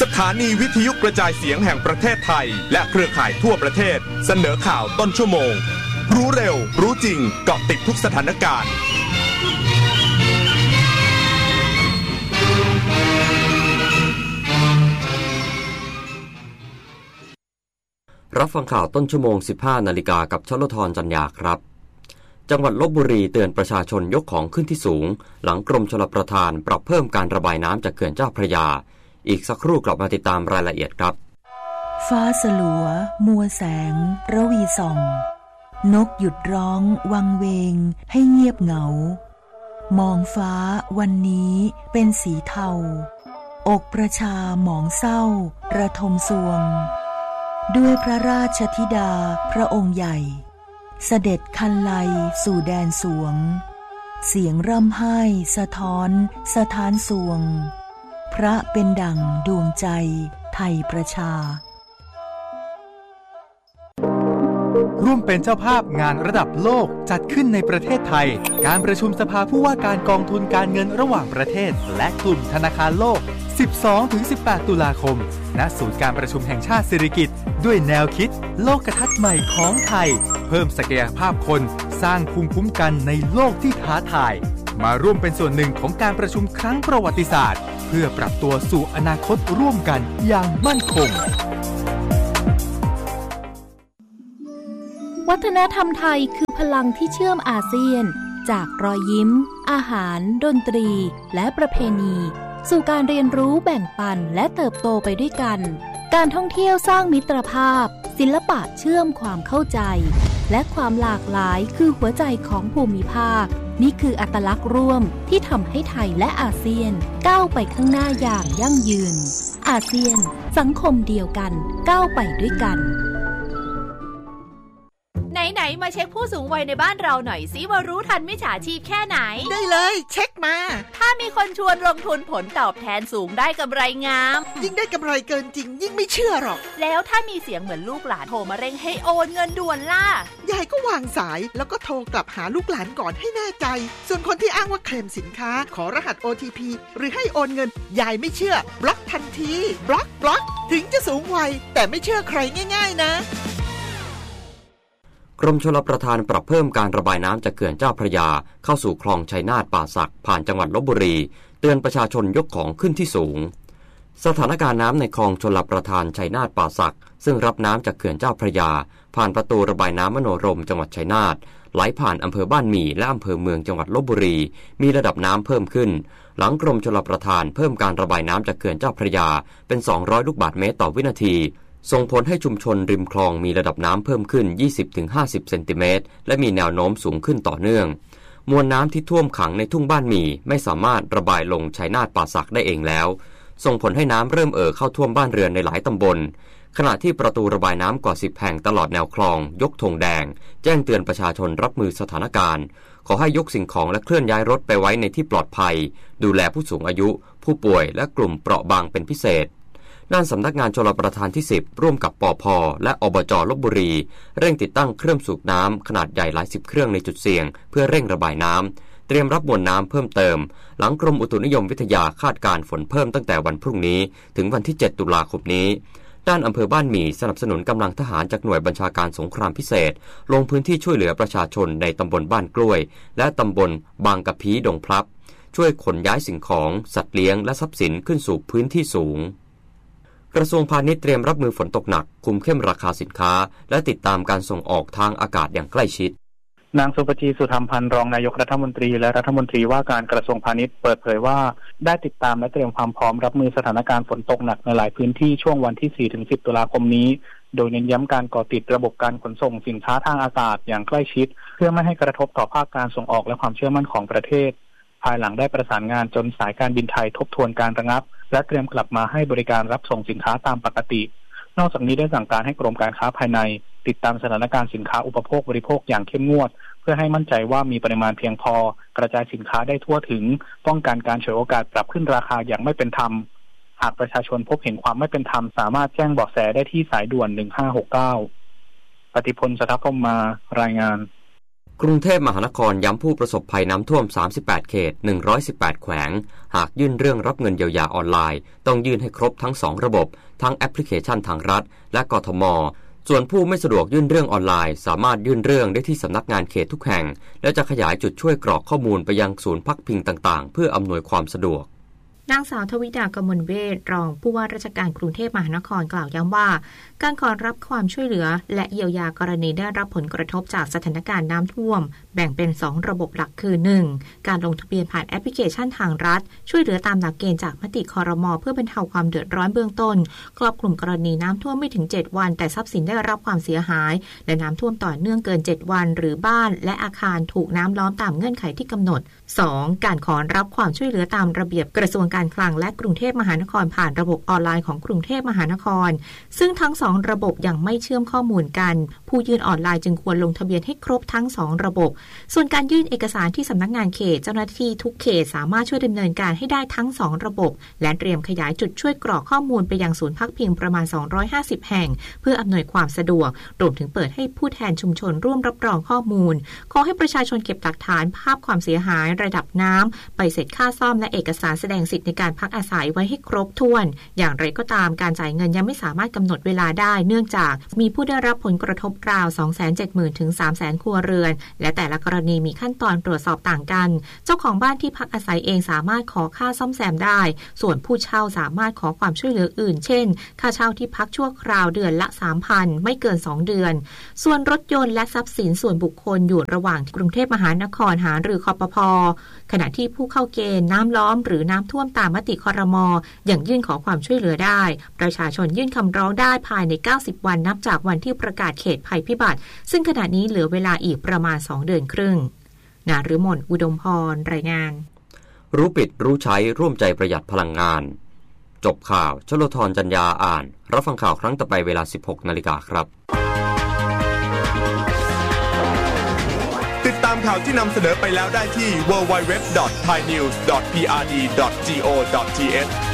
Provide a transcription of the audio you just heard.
สถานีวิทยุกระจายเสียงแห่งประเทศไทยและเครือข่ายทั่วประเทศเสนอข่าวต้นชั่วโมงรู้เร็วรู้จริงเกาะติดทุกสถานการณ์รับฟังข่าวต้นชั่วโมง 15 นาฬิกากับชลธรจันยาครับจังหวัดลพบุรีเตือนประชาชนยกของขึ้นที่สูงหลังกรมชลประทานปรับเพิ่มการระบายน้ำจากเขื่อนเจ้าพระยาอีกสักครู่กลับมาติดตามรายละเอียดครับฟ้าสลัวมัวแสงระวีส่องนกหยุดร้องวังเวงให้เงียบเหงามองฟ้าวันนี้เป็นสีเทาอกประชาหมองเศร้าระทมสวงด้วยพระราชธิดาพระองค์ใหญ่เสด็จคันไลสู่แดนสวงเสียงร่ำไห้สะท้อนสถานสวงพระเป็นดั่งดวงใจไทยประชาร่วมเป็นเจ้าภาพงานระดับโลกจัดขึ้นในประเทศไทยการประชุมสภาผู้ว่าการกองทุนการเงินระหว่างประเทศและกลุ่มธนาคารโลก 12-18 ตุลาคมณศูนย์การประชุมแห่งชาติสิริกิติ์ด้วยแนวคิดโลกทัศน์ใหม่ของไทยเพิ่มศักยภาพคนสร้างภูมิคุ้มกันในโลกที่ท้าทายมาร่วมเป็นส่วนหนึ่งของการประชุมครั้งประวัติศาสตร์เพื่อปรับตัวสู่อนาคตร่วมกันอย่างมั่นคงวัฒนธรรมไทยคือพลังที่เชื่อมอาเซียนจากรอยยิ้มอาหารดนตรีและประเพณีสู่การเรียนรู้แบ่งปันและเติบโตไปด้วยกันการท่องเที่ยวสร้างมิตรภาพศิลปะเชื่อมความเข้าใจและความหลากหลายคือหัวใจของภูมิภาคนี่คืออัตลักษณ์ร่วมที่ทำให้ไทยและอาเซียนก้าวไปข้างหน้าอย่างยั่งยืนอาเซียนสังคมเดียวกันก้าวไปด้วยกันไหนๆมาเช็คผู้สูงวัยในบ้านเราหน่อยสิว่ารู้ทันมิจฉาชีพแค่ไหนได้เลยเช็คมาถ้ามีคนชวนลงทุนผลตอบแทนสูงได้กำไรงามยิ่งได้กำไรเกินจริงยิ่งไม่เชื่อหรอกแล้วถ้ามีเสียงเหมือนลูกหลานโทรมาเร่งให้โอนเงินด่วนล่ะยายก็วางสายแล้วก็โทรกลับหาลูกหลานก่อนให้แน่ใจส่วนคนที่อ้างว่าเคลมสินค้าขอรหัส OTP หรือให้โอนเงินยายไม่เชื่อบล็อกทันทีบล็อกถึงจะสูงวัยแต่ไม่เชื่อใครง่ายๆนะกรมชลประทานปรับเพิ่มการระบายน้ำจากเขื่อนเจ้าพระยาเข้าสู่คลองชัยนาทป่าสักผ่านจังหวัดลพบุรีเตือนประชาชนยกของขึ้นที่สูงสถานการณ์น้ำในคลองชลประทานชัยนาทป่าสักซึ่งรับน้ำจากเขื่อนเจ้าพระยาผ่านประตูระบายน้ำมโนรมจังหวัดชัยนาทไหลผ่านอำเภอบ้านหมี่และอำเภอเมืองจังหวัดลพบุรีมีระดับน้ำเพิ่มขึ้นหลังกรมชลประทานเพิ่มการระบายน้ำจากเขื่อนเจ้าพระยาเป็น200ลูกบาศก์เมตรต่อวินาทีส่งผลให้ชุมชนริมคลองมีระดับน้ำเพิ่มขึ้น 20-50 เซนติเมตรและมีแนวโน้มสูงขึ้นต่อเนื่องมวลน้ำที่ท่วมขังในทุ่งบ้านหมี่ไม่สามารถระบายลงชัยนาทป่าสักได้เองแล้วส่งผลให้น้ำเริ่มเข้าท่วมบ้านเรือนในหลายตำบลขณะที่ประตูระบายน้ำกว่า10แห่งตลอดแนวคลองยกธงแดงแจ้งเตือนประชาชนรับมือสถานการณ์ขอให้ยกสิ่งของและเคลื่อนย้ายรถไปไว้ในที่ปลอดภัยดูแลผู้สูงอายุผู้ป่วยและกลุ่มเปราะบางเป็นพิเศษด้านสำนักงานชลประทานที่10ร่วมกับปภ.และอบจ.ลพบุรีเร่งติดตั้งเครื่องสูบน้ำขนาดใหญ่หลาย10เครื่องในจุดเสี่ยงเพื่อเร่งระบายน้ำเตรียมรับมวลน้ำเพิ่มเติมหลังกรมอุตุนิยมวิทยาคาดการณ์ฝนเพิ่มตั้งแต่วันพรุ่งนี้ถึงวันที่7ตุลาคมนี้ด้านอำเภอบ้านหมี่สนับสนุนกำลังทหารจากหน่วยบัญชาการสงครามพิเศษลงพื้นที่ช่วยเหลือประชาชนในตำบลบ้านกล้วยและตำบลบางกะพีดงพลับช่วยขนย้ายสิ่งของสัตว์เลี้ยงและทรัพย์สินขึ้นสู่พื้นที่สูงกระทรวงพาณิชย์เตรียมรับมือฝนตกหนักคุมเข้มราคาสินค้าและติดตามการส่งออกทางอากาศอย่างใกล้ชิดนางสุปจีสุธรรมพันธ์รองนายกรัฐมนตรีและรัฐมนตรีว่าการกระทรวงพาณิชย์เปิดเผยว่าได้ติดตามและเตรียมความพร้อมรับมือสถานการณ์ฝนตกหนักในหลายพื้นที่ช่วงวันที่ 4-10 ตุลาคมนี้โดยเน้นย้ำการก่อติดระบบการขนส่งสินค้าทางอากาศอย่างใกล้ชิดเพื่อไม่ให้กระทบต่อภาคการส่งออกและความเชื่อมั่นของประเทศภายหลังได้ประสานงานจนสายการบินไทยทบทวนการระงับและเตรียมกลับมาให้บริการรับส่งสินค้าตามปกตินอกจากนี้ได้สั่งการให้กรมการค้าภายในติดตามสถานการณ์สินค้าอุปโภคบริโภคอย่างเข้มงวดเพื่อให้มั่นใจว่ามีปริมาณเพียงพอกระจายสินค้าได้ทั่วถึงป้องกันการฉวยโอกาสปรับขึ้นราคาอย่างไม่เป็นธรรมหากประชาชนพบเห็นความไม่เป็นธรรมสามารถแจ้งเบาะแสได้ที่สายด่วน1569ปฏิพล สทัพพรหมมารายงานกรุงเทพมหานครย้ำผู้ประสบภัยน้ำท่วม38เขต118แขวงหากยื่นเรื่องรับเงินเยียวยาออนไลน์ต้องยื่นให้ครบทั้ง2ระบบทั้งแอปพลิเคชันทางรัฐและกทม.ส่วนผู้ไม่สะดวกยื่นเรื่องออนไลน์สามารถยื่นเรื่องได้ที่สำนักงานเขตทุกแห่งและจะขยายจุดช่วยกรอกข้อมูลไปยังศูนย์พักพิงต่างๆเพื่ออำนวยความสะดวกนางสาวทวิดากมลเวชรองผู้ว่าราชการกรุงเทพมหานครกล่าวย้ำว่าการขอรับความช่วยเหลือและเยียวยากรณีได้รับผลกระทบจากสถานการณ์น้ำท่วมแบ่งเป็น2ระบบหลักคือ 1. การลงทะเบียนผ่านแอปพลิเคชันทางรัฐช่วยเหลือตามหลักเกณฑ์จากมติครม.เพื่อบรรเทาความเดือดร้อนเบื้องต้นครอบคลุมกรณีน้ำท่วมไม่ถึง7วันแต่ทรัพย์สินได้รับความเสียหายและน้ำท่วมต่อเนื่องเกิน7วันหรือบ้านและอาคารถูกน้ำล้อมตามเงื่อนไขที่กำหนด 2. การขอรับความช่วยเหลือตามระเบียบกระทรวงการคลังและกรุงเทพมหานครผ่านระบบออนไลน์ของกรุงเทพมหานครซึ่งทั้ง2ระบบยังไม่เชื่อมข้อมูลกันผู้ยื่นออนไลน์จึงควรลงทะเบียนให้ครบทั้ง2ระบบส่วนการยื่นเอกสารที่สำนักงานเขตเจ้าหน้าที่ทุกเขตสามารถช่วยดำเนินการให้ได้ทั้ง2ระบบและเตรียมขยายจุดช่วยกรอกข้อมูลไปยังศูนย์พักพิงประมาณ250แห่งเพื่ออำนวยความสะดวกรวมถึงเปิดให้ผู้แทนชุมชนร่วมรับรองข้อมูลขอให้ประชาชนเก็บหลักฐานภาพความเสียหายระดับน้ำใบเสร็จค่าซ่อมและเอกสารแสดงสิทธิในการพักอาศัยไว้ให้ครบถ้วนอย่างไรก็ตามการจ่ายเงินยังไม่สามารถกำหนดเวลาได้เนื่องจากมีผู้ได้รับผลกระทบราว 270,000 ถึง 300,000 ครัวเรือนและแต่ละกรณีมีขั้นตอนตรวจสอบต่างกันเจ้าของบ้านที่พักอาศัยเองสามารถขอค่าซ่อมแซมได้ส่วนผู้เช่าสามารถขอความช่วยเหลืออื่นเช่นค่าเช่าที่พักชั่วคราวเดือนละ 3,000 ไม่เกิน2เดือนส่วนรถยนต์และทรัพย์สินส่วนบุคคลอยู่ระหว่างกรุงเทพมหานครหารือคปภ.ขณะที่ผู้เข้าเกณฑ์น้ำล้อมหรือน้ำท่วมตามมติครม.อย่างยื่นขอความช่วยเหลือได้ประชาชนยื่นคำร้องได้ภายใน90วันนับจากวันที่ประกาศเขตภัยพิบัติซึ่งขณะนี้เหลือเวลาอีกประมาณ2เดือนครึ่งณฤมลอุดมพรรายงานรู้ปิดรู้ใช้ร่วมใจประหยัดพลังงานจบข่าวชลธรจัญญาอ่านรับฟังข่าวครั้งต่อไปเวลา 16:00 น.ครับติดตามข่าวที่นำเสนอไปแล้วได้ที่ www.thainews.prd.go.th